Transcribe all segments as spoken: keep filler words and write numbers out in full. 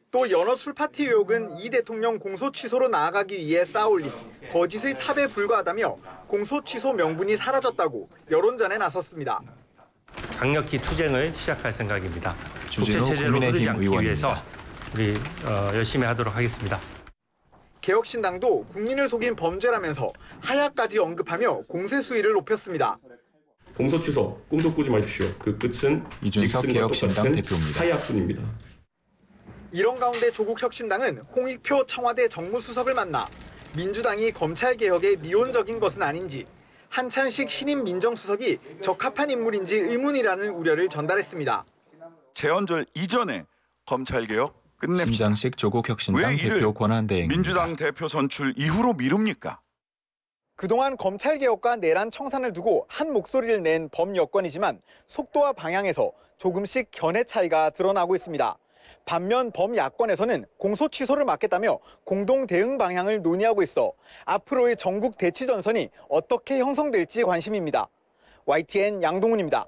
또 연어 술파티 의혹은 이 대통령 공소 취소로 나아가기 위해 쌓아올린 거짓의 탑에 불과하다며 공소 취소 명분이 사라졌다고 여론전에 나섰습니다. 강력히 투쟁을 시작할 생각입니다. 주진우 국제체제로 흐르지 않기 의원입니다. 위해서 우리 어, 열심히 하도록 하겠습니다. 개혁신당도 국민을 속인 범죄라면서 하야까지 언급하며 공세 수위를 높였습니다. 공소 취소, 꿈도 꾸지 마십시오. 그 끝은 이준석 개혁신당 대표입니다. 하야뿐입니다. 이런 가운데 조국 혁신당은 홍익표 청와대 정무수석을 만나 민주당이 검찰개혁에 미온적인 것은 아닌지, 한찬식 신임 민정수석이 적합한 인물인지 의문이라는 우려를 전달했습니다. 재헌절 이전에 검찰개혁 끝냅시다. 신장식 조국 혁신당 대표 권한대행입니다. 민주당 대표 선출 이후로 미룹니까? 그동안 검찰개혁과 내란 청산을 두고 한 목소리를 낸 범여권이지만 속도와 방향에서 조금씩 견해 차이가 드러나고 있습니다. 반면 범야권에서는 공소 취소를 막겠다며 공동 대응 방향을 논의하고 있어 앞으로의 전국 대치 전선이 어떻게 형성될지 관심입니다. 와이티엔 양동훈입니다.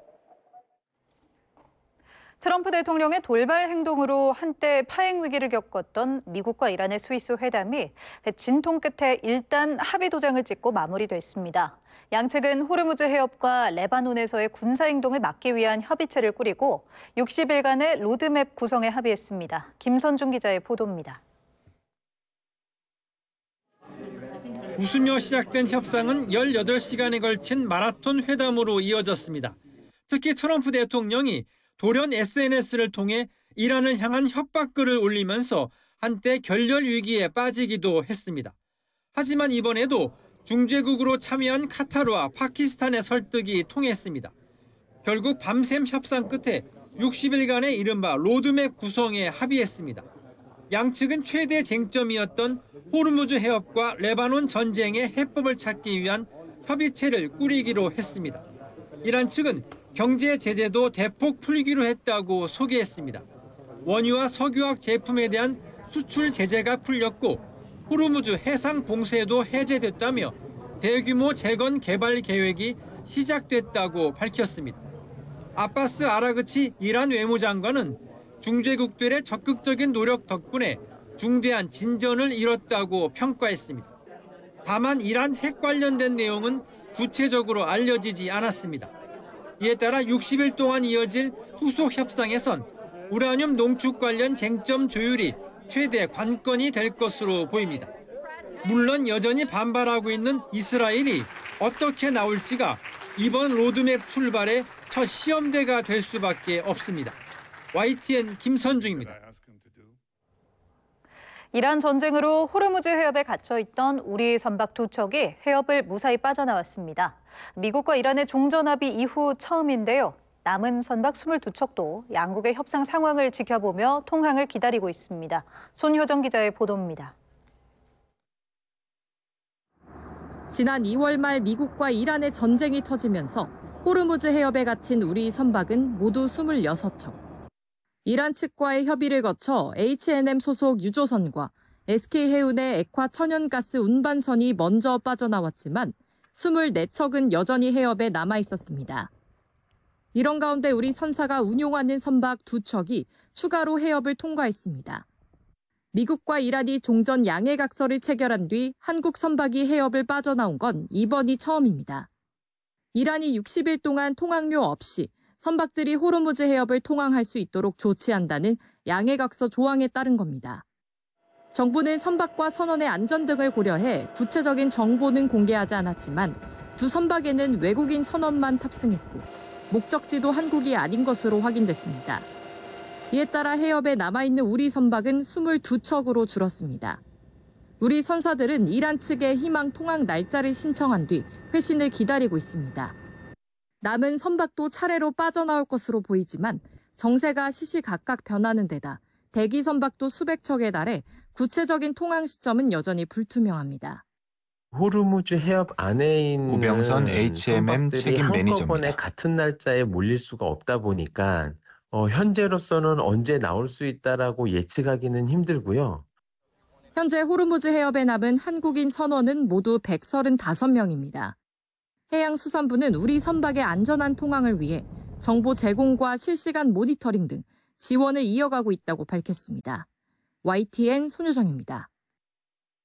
트럼프 대통령의 돌발 행동으로 한때 파행 위기를 겪었던 미국과 이란의 스위스 회담이 진통 끝에 일단 합의 도장을 찍고 마무리됐습니다. 양측은 호르무즈 해협과 레바논에서의 군사행동을 막기 위한 협의체를 꾸리고 육십 일간의 로드맵 구성에 합의했습니다. 김선중 기자의 보도입니다. 웃으며 시작된 협상은 열여덟 시간에 걸친 마라톤 회담으로 이어졌습니다. 특히 트럼프 대통령이 돌연 에스엔에스를 통해 이란을 향한 협박글을 올리면서 한때 결렬 위기에 빠지기도 했습니다. 하지만 이번에도 중재국으로 참여한 카타르와 파키스탄의 설득이 통했습니다. 결국 밤샘 협상 끝에 육십 일간의 이른바 로드맵 구성에 합의했습니다. 양측은 최대 쟁점이었던 호르무즈 해협과 레바논 전쟁의 해법을 찾기 위한 협의체를 꾸리기로 했습니다. 이란 측은 경제 제재도 대폭 풀기로 했다고 소개했습니다. 원유와 석유화학 제품에 대한 수출 제재가 풀렸고 호르무즈 해상 봉쇄도 해제됐다며 대규모 재건 개발 계획이 시작됐다고 밝혔습니다. 아바스 아라그치 이란 외무장관은 중재국들의 적극적인 노력 덕분에 중대한 진전을 이뤘다고 평가했습니다. 다만 이란 핵 관련된 내용은 구체적으로 알려지지 않았습니다. 이에 따라 육십 일 동안 이어질 후속 협상에선 우라늄 농축 관련 쟁점 조율이 최대 관건이 될 것으로 보입니다. 물론 여전히 반발하고 있는 이스라엘이 어떻게 나올지가 이번 로드맵 출발의 첫 시험대가 될 수밖에 없습니다. 와이티엔 김선중입니다. 이란 전쟁으로 호르무즈 해협에 갇혀있던 우리 선박 두 척이 해협을 무사히 빠져나왔습니다. 미국과 이란의 종전합의 이후 처음인데요. 남은 선박 이십이 척도 양국의 협상 상황을 지켜보며 통항을 기다리고 있습니다. 손효정 기자의 보도입니다. 지난 이월 말 미국과 이란의 전쟁이 터지면서 호르무즈 해협에 갇힌 우리 선박은 모두 이십육 척. 이란 측과의 협의를 거쳐 에이치앤엠 소속 유조선과 에스케이해운의 액화 천연가스 운반선이 먼저 빠져나왔지만 이십사 척은 여전히 해협에 남아 있었습니다. 이런 가운데 우리 선사가 운용하는 선박 두 척이 추가로 해협을 통과했습니다. 미국과 이란이 종전 양해각서를 체결한 뒤 한국 선박이 해협을 빠져나온 건 이번이 처음입니다. 이란이 육십 일 동안 통항료 없이 선박들이 호르무즈 해협을 통항할 수 있도록 조치한다는 양해각서 조항에 따른 겁니다. 정부는 선박과 선원의 안전 등을 고려해 구체적인 정보는 공개하지 않았지만 두 선박에는 외국인 선원만 탑승했고 목적지도 한국이 아닌 것으로 확인됐습니다. 이에 따라 해협에 남아있는 우리 선박은 이십이 척으로 줄었습니다. 우리 선사들은 이란 측에 희망 통항 날짜를 신청한 뒤 회신을 기다리고 있습니다. 남은 선박도 차례로 빠져나올 것으로 보이지만 정세가 시시각각 변하는 데다 대기 선박도 수백 척에 달해 구체적인 통항 시점은 여전히 불투명합니다. 호르무즈 해협 안에 있는 우병선 에이치엠엠 책임 한꺼번에 매니저입니다. 같은 날짜에 몰릴 수가 없다 보니까 어, 현재로서는 언제 나올 수 있다라고 예측하기는 힘들고요. 현재 호르무즈 해협에 남은 한국인 선원은 모두 백삼십오 명입니다. 해양수산부는 우리 선박의 안전한 통항을 위해 정보 제공과 실시간 모니터링 등 지원을 이어가고 있다고 밝혔습니다. 와이티엔 손유정입니다.